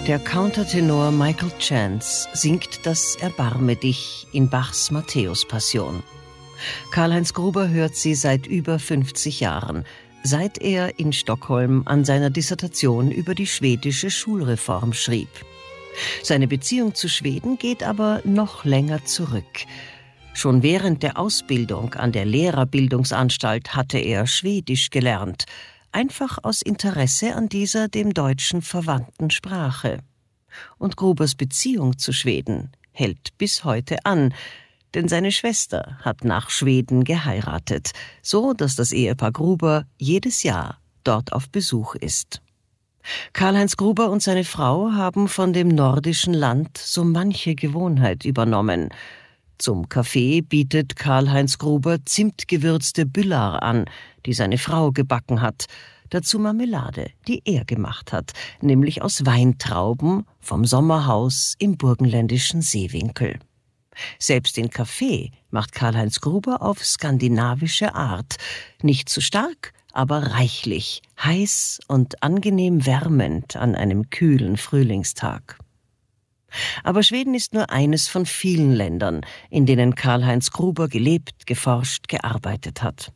Der Countertenor Michael Chance singt das Erbarme dich in Bachs Matthäus-Passion. Karl-Heinz Gruber hört sie seit über 50 Jahren, seit er in Stockholm an seiner Dissertation über die schwedische Schulreform schrieb. Seine Beziehung zu Schweden geht aber noch länger zurück. Schon während der Ausbildung an der Lehrerbildungsanstalt hatte er Schwedisch gelernt, einfach aus Interesse an dieser dem Deutschen verwandten Sprache. Und Grubers Beziehung zu Schweden hält bis heute an, denn seine Schwester hat nach Schweden geheiratet, so dass das Ehepaar Gruber jedes Jahr dort auf Besuch ist. Karl-Heinz Gruber und seine Frau haben von dem nordischen Land so manche Gewohnheit übernommen. Zum Kaffee bietet Karl-Heinz Gruber zimtgewürzte Büllar an, die seine Frau gebacken hat. Dazu Marmelade, die er gemacht hat, nämlich aus Weintrauben vom Sommerhaus im burgenländischen Seewinkel. Selbst den Kaffee macht Karl-Heinz Gruber auf skandinavische Art. Nicht zu stark, aber reichlich, heiß und angenehm wärmend an einem kühlen Frühlingstag. Aber Schweden ist nur eines von vielen Ländern, in denen Karl-Heinz Gruber gelebt, geforscht, gearbeitet hat.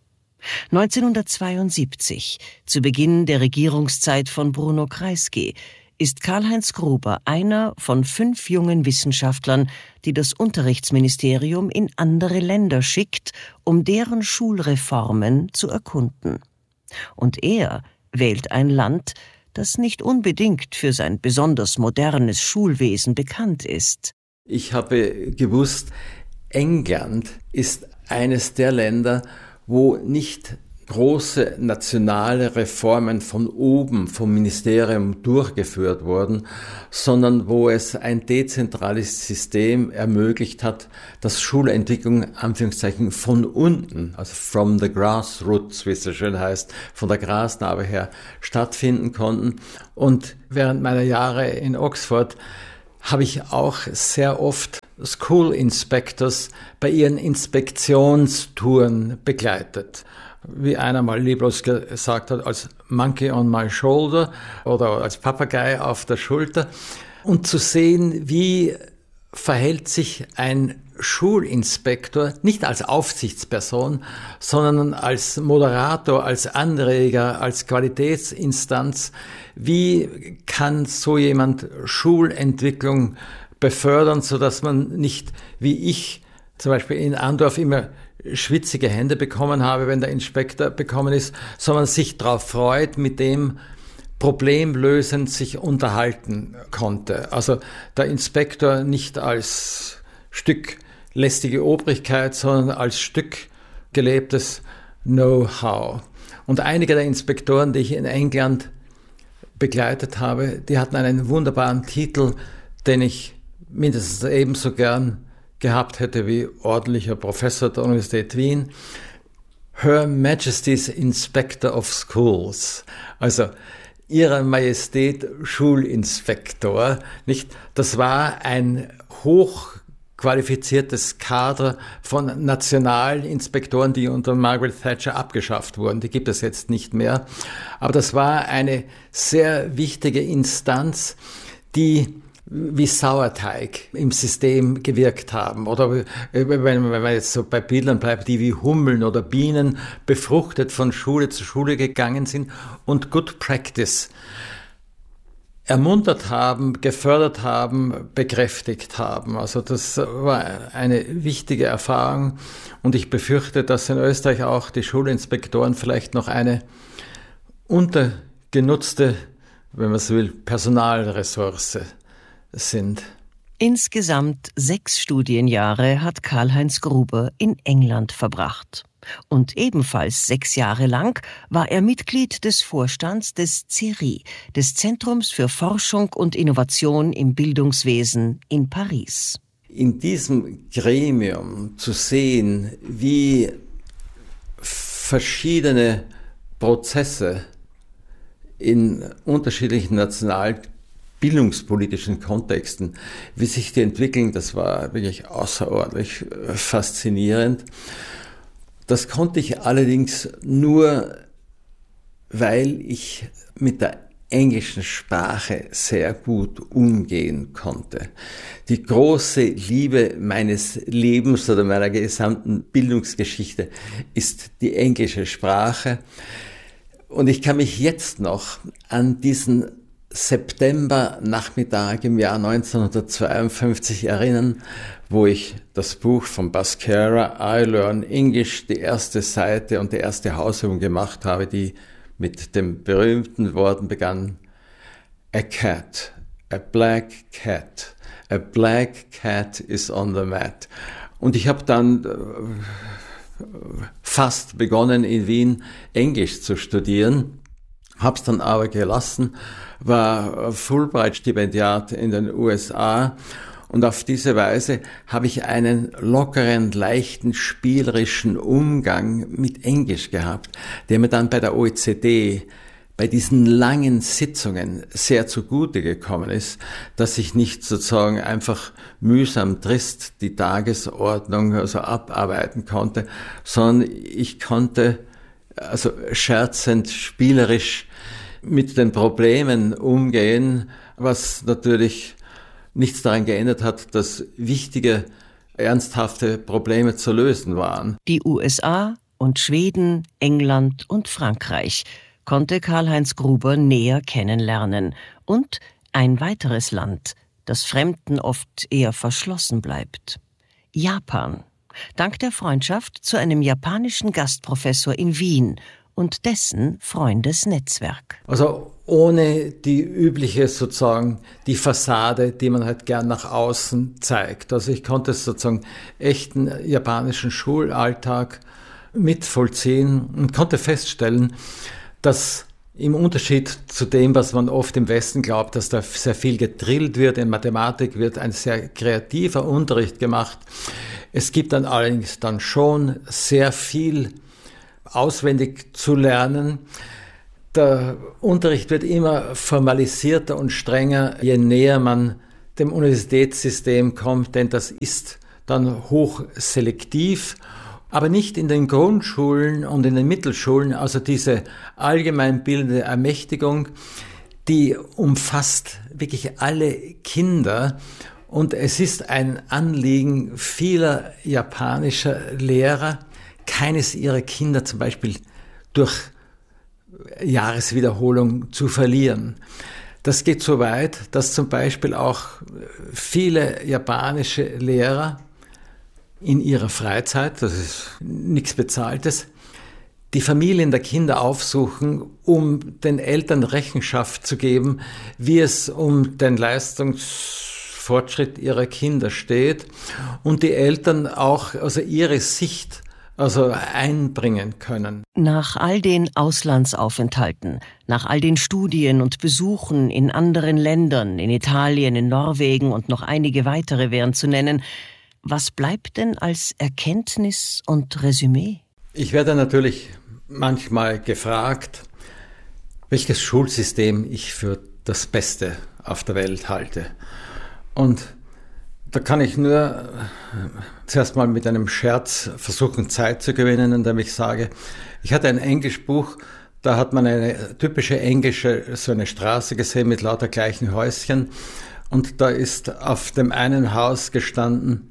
1972, zu Beginn der Regierungszeit von Bruno Kreisky, ist Karl-Heinz Gruber einer von 5 jungen Wissenschaftlern, die das Unterrichtsministerium in andere Länder schickt, um deren Schulreformen zu erkunden. Und er wählt ein Land, das nicht unbedingt für sein besonders modernes Schulwesen bekannt ist. Ich habe gewusst, England ist eines der Länder, wo nicht große nationale Reformen von oben vom Ministerium durchgeführt wurden, sondern wo es ein dezentrales System ermöglicht hat, dass Schulentwicklung, Anführungszeichen, von unten, also from the grassroots, wie es so schön heißt, von der Grasnarbe her stattfinden konnten. Und während meiner Jahre in Oxford habe ich auch sehr oft School Inspectors bei ihren Inspektionstouren begleitet. Wie einer mal lieblos gesagt hat, als Monkey on my shoulder oder als Papagei auf der Schulter. Und zu sehen, wie verhält sich ein Schulinspektor, nicht als Aufsichtsperson, sondern als Moderator, als Anreger, als Qualitätsinstanz. Wie kann so jemand Schulentwicklung befördern, sodass man nicht, wie ich zum Beispiel in Andorf immer schwitzige Hände bekommen habe, wenn der Inspektor bekommen ist, sondern sich darauf freut, mit dem problemlösend sich unterhalten konnte. Also der Inspektor nicht als Stück lästige Obrigkeit, sondern als Stück gelebtes Know-how. Und einige der Inspektoren, die ich in England begleitet habe, die hatten einen wunderbaren Titel, den ich mindestens ebenso gern gehabt hätte wie ordentlicher Professor der Universität Wien. Her Majesty's Inspector of Schools. Also Ihrer Majestät Schulinspektor, nicht? Das war ein hochqualifiziertes Kader von nationalen Inspektoren, die unter Margaret Thatcher abgeschafft wurden. Die gibt es jetzt nicht mehr. Aber das war eine sehr wichtige Instanz, die wie Sauerteig im System gewirkt haben. Oder wenn man jetzt so bei Bildern bleibt, die wie Hummeln oder Bienen befruchtet von Schule zu Schule gegangen sind und Good Practice ermuntert haben, gefördert haben, bekräftigt haben. Also das war eine wichtige Erfahrung und ich befürchte, dass in Österreich auch die Schulinspektoren vielleicht noch eine untergenutzte, wenn man so will, Personalressource sind. Insgesamt 6 Studienjahre hat Karl-Heinz Gruber in England verbracht. Und ebenfalls 6 Jahre lang war er Mitglied des Vorstands des CERI, des Zentrums für Forschung und Innovation im Bildungswesen in Paris. In diesem Gremium zu sehen, wie verschiedene Prozesse in unterschiedlichen bildungspolitischen Kontexten, wie sich die entwickeln, das war wirklich außerordentlich faszinierend. Das konnte ich allerdings nur, weil ich mit der englischen Sprache sehr gut umgehen konnte. Die große Liebe meines Lebens oder meiner gesamten Bildungsgeschichte ist die englische Sprache. Und ich kann mich jetzt noch an diesen September-Nachmittag im Jahr 1952 erinnern, wo ich das Buch von Buscera, I Learn English, die erste Seite und die erste Hausübung gemacht habe, die mit den berühmten Worten begann: A cat, a black cat is on the mat. Und ich habe dann fast begonnen, in Wien Englisch zu studieren, habe es dann aber gelassen, war Fulbright-Stipendiat in den USA und auf diese Weise habe ich einen lockeren, leichten, spielerischen Umgang mit Englisch gehabt, der mir dann bei der OECD bei diesen langen Sitzungen sehr zugute gekommen ist, dass ich nicht sozusagen einfach mühsam trist die Tagesordnung also abarbeiten konnte, sondern ich konnte also scherzend, spielerisch mit den Problemen umgehen, was natürlich nichts daran geändert hat, dass wichtige, ernsthafte Probleme zu lösen waren. Die USA und Schweden, England und Frankreich konnte Karl-Heinz Gruber näher kennenlernen. Und ein weiteres Land, das Fremden oft eher verschlossen bleibt: Japan. Dank der Freundschaft zu einem japanischen Gastprofessor in Wien und dessen Freundesnetzwerk. Also ohne die übliche sozusagen, die Fassade, die man halt gern nach außen zeigt. Also ich konnte sozusagen echten japanischen Schulalltag mitvollziehen und konnte feststellen, dass im Unterschied zu dem, was man oft im Westen glaubt, dass da sehr viel gedrillt wird, in Mathematik wird ein sehr kreativer Unterricht gemacht. Es gibt dann allerdings dann schon sehr viel auswendig zu lernen. Der Unterricht wird immer formalisierter und strenger, je näher man dem Universitätssystem kommt, denn das ist dann hochselektiv. Aber nicht in den Grundschulen und in den Mittelschulen, also diese allgemeinbildende Ermächtigung, die umfasst wirklich alle Kinder. Und es ist ein Anliegen vieler japanischer Lehrer, keines ihrer Kinder zum Beispiel durch Jahreswiederholung zu verlieren. Das geht so weit, dass zum Beispiel auch viele japanische Lehrer in ihrer Freizeit, das ist nichts Bezahltes, die Familien der Kinder aufsuchen, um den Eltern Rechenschaft zu geben, wie es um den Leistungsfortschritt ihrer Kinder steht und die Eltern auch also ihre Sicht einbringen können. Nach all den Auslandsaufenthalten, nach all den Studien und Besuchen in anderen Ländern, in Italien, in Norwegen und noch einige weitere wären zu nennen, was bleibt denn als Erkenntnis und Resümee? Ich werde natürlich manchmal gefragt, welches Schulsystem ich für das Beste auf der Welt halte. Und da kann ich nur zuerst mal mit einem Scherz versuchen, Zeit zu gewinnen, indem ich sage, ich hatte ein Englischbuch, da hat man eine typische englische, so eine Straße gesehen mit lauter gleichen Häuschen und da ist auf dem einen Haus gestanden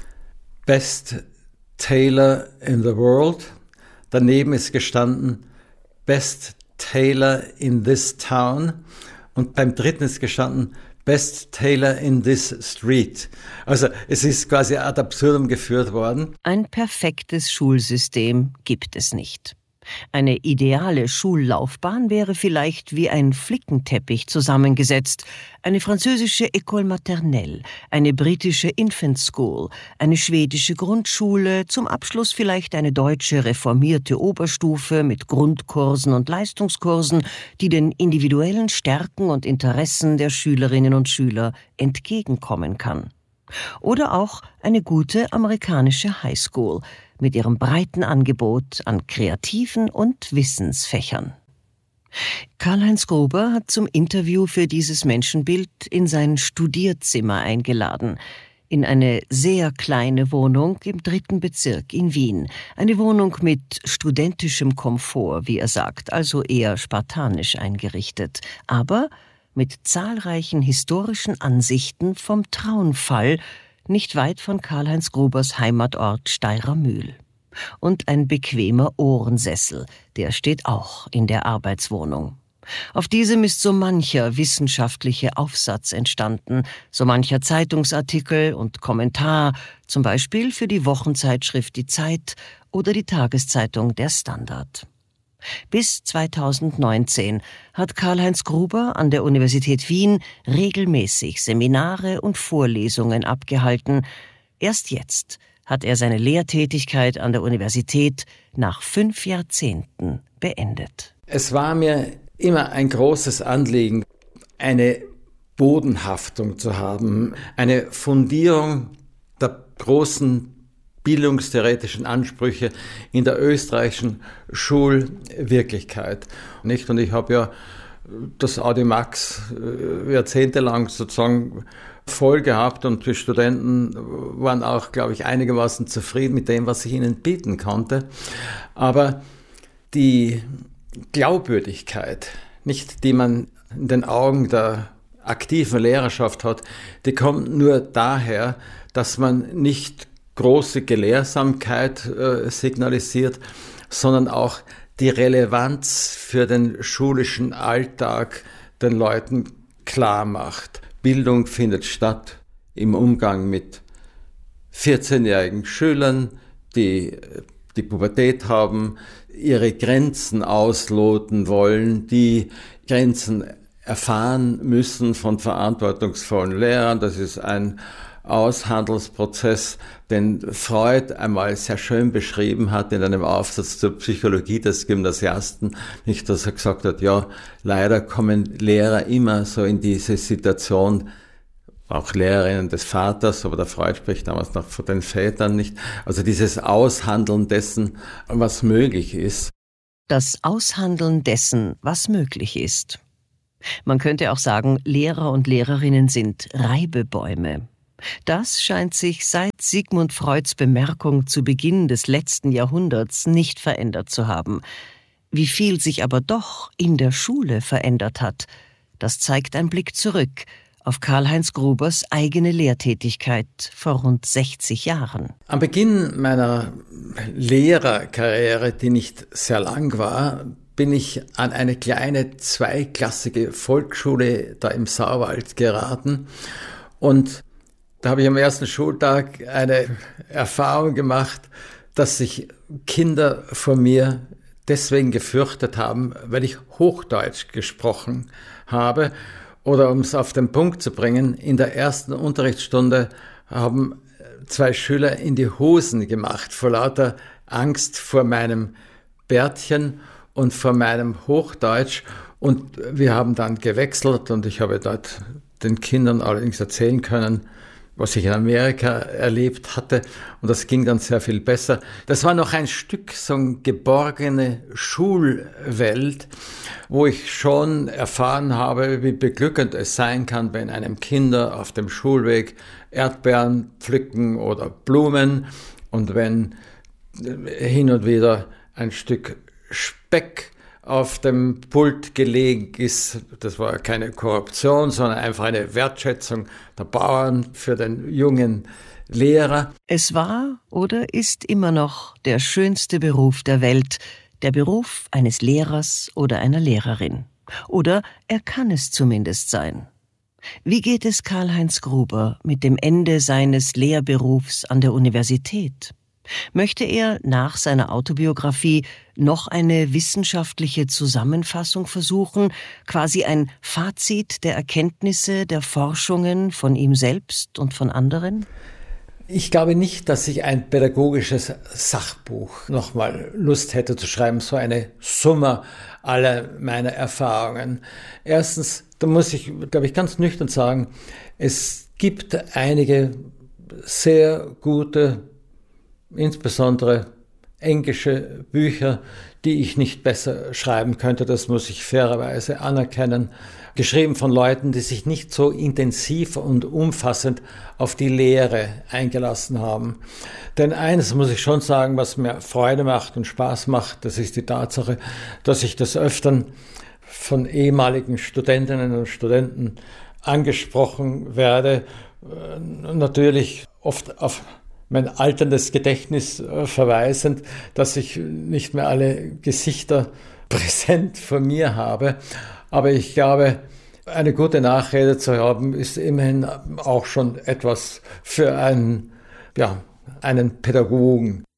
Best Tailor in the World. Daneben ist gestanden Best Tailor in this town. Und beim dritten ist gestanden Best Tailor in this street. Also es ist quasi ad absurdum geführt worden. Ein perfektes Schulsystem gibt es nicht. Eine ideale Schullaufbahn wäre vielleicht wie ein Flickenteppich zusammengesetzt. Eine französische École maternelle, eine britische Infant School, eine schwedische Grundschule, zum Abschluss vielleicht eine deutsche reformierte Oberstufe mit Grundkursen und Leistungskursen, die den individuellen Stärken und Interessen der Schülerinnen und Schüler entgegenkommen kann. Oder auch eine gute amerikanische Highschool mit ihrem breiten Angebot an kreativen und Wissensfächern. Karl-Heinz Gruber hat zum Interview für dieses Menschenbild in sein Studierzimmer eingeladen. in eine sehr kleine Wohnung im 3. Bezirk in Wien. Eine Wohnung mit studentischem Komfort, wie er sagt, also eher spartanisch eingerichtet, aber mit zahlreichen historischen Ansichten vom Traunfall, nicht weit von Karl-Heinz Grubers Heimatort Steyrer Mühl. Und ein bequemer Ohrensessel, der steht auch in der Arbeitswohnung. Auf diesem ist so mancher wissenschaftliche Aufsatz entstanden, so mancher Zeitungsartikel und Kommentar, zum Beispiel für die Wochenzeitschrift Die Zeit oder die Tageszeitung Der Standard. Bis 2019 hat Karl-Heinz Gruber an der Universität Wien regelmäßig Seminare und Vorlesungen abgehalten. Erst jetzt hat er seine Lehrtätigkeit an der Universität nach 5 Jahrzehnten beendet. Es war mir immer ein großes Anliegen, eine Bodenhaftung zu haben, eine Fundierung der großen bildungstheoretischen Ansprüche in der österreichischen Schulwirklichkeit. Nicht? Und ich habe ja das Audimax jahrzehntelang sozusagen voll gehabt und die Studenten waren auch, glaube ich, einigermaßen zufrieden mit dem, was ich ihnen bieten konnte. Aber die Glaubwürdigkeit, nicht die man in den Augen der aktiven Lehrerschaft hat, die kommt nur daher, dass man nicht große Gelehrsamkeit signalisiert, sondern auch die Relevanz für den schulischen Alltag den Leuten klar macht. Bildung findet statt im Umgang mit 14-jährigen Schülern, die die Pubertät haben, ihre Grenzen ausloten wollen, die Grenzen erfahren müssen von verantwortungsvollen Lehrern. Das ist ein Aushandelsprozess, den Freud einmal sehr schön beschrieben hat in einem Aufsatz zur Psychologie des Gymnasiasten. Nicht, dass er gesagt hat, ja, leider kommen Lehrer immer so in diese Situation, auch Lehrerinnen des Vaters, aber der Freud spricht damals noch von den Vätern, nicht? Also dieses Aushandeln dessen, was möglich ist. Das Aushandeln dessen, was möglich ist. Man könnte auch sagen, Lehrer und Lehrerinnen sind Reibebäume. Das scheint sich seit Sigmund Freuds Bemerkung zu Beginn des letzten Jahrhunderts nicht verändert zu haben. Wie viel sich aber doch in der Schule verändert hat, das zeigt ein Blick zurück auf Karl-Heinz Grubers eigene Lehrtätigkeit vor rund 60 Jahren. Am Beginn meiner Lehrerkarriere, die nicht sehr lang war, bin ich an eine kleine zweiklassige Volksschule da im Sauerwald geraten. Und da habe ich am ersten Schultag eine Erfahrung gemacht, dass sich Kinder vor mir deswegen gefürchtet haben, weil ich Hochdeutsch gesprochen habe. Oder um es auf den Punkt zu bringen, in der ersten Unterrichtsstunde haben 2 Schüler in die Hosen gemacht, vor lauter Angst vor meinem Bärtchen und vor meinem Hochdeutsch. Und wir haben dann gewechselt und ich habe dort den Kindern allerdings erzählen können, was ich in Amerika erlebt hatte. Und das ging dann sehr viel besser. Das war noch ein Stück so eine geborgene Schulwelt, wo ich schon erfahren habe, wie beglückend es sein kann, wenn einem Kinder auf dem Schulweg Erdbeeren pflücken oder Blumen und wenn hin und wieder ein Stück Speck auf dem Pult gelegen ist. Das war keine Korruption, sondern einfach eine Wertschätzung der Bauern für den jungen Lehrer. Es war oder ist immer noch der schönste Beruf der Welt, der Beruf eines Lehrers oder einer Lehrerin. Oder er kann es zumindest sein. Wie geht es Karl-Heinz Gruber mit dem Ende seines Lehrberufs an der Universität? Möchte er nach seiner Autobiografie noch eine wissenschaftliche Zusammenfassung versuchen, quasi ein Fazit der Erkenntnisse, der Forschungen von ihm selbst und von anderen? Ich glaube nicht, dass ich ein pädagogisches Sachbuch nochmal Lust hätte zu schreiben, so eine Summe aller meiner Erfahrungen. Erstens, da muss ich, glaube ich, ganz nüchtern sagen, es gibt einige sehr gute, insbesondere englische Bücher, die ich nicht besser schreiben könnte. Das muss ich fairerweise anerkennen. geschrieben von Leuten, die sich nicht so intensiv und umfassend auf die Lehre eingelassen haben. Denn eines muss ich schon sagen, was mir Freude macht und Spaß macht, das ist die Tatsache, dass ich des Öfteren von ehemaligen Studentinnen und Studenten angesprochen werde, natürlich oft auf mein alterndes Gedächtnis verweisend, dass ich nicht mehr alle Gesichter präsent vor mir habe. Aber ich glaube, eine gute Nachrede zu haben, ist immerhin auch schon etwas für einen Pädagogen.